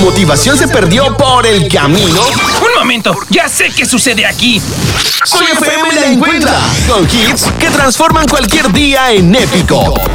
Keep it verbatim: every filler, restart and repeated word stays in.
motivación se perdió por el camino? Un momento, ya sé qué sucede aquí. Soy F M la encuentra con hits que transforman cualquier día en épico.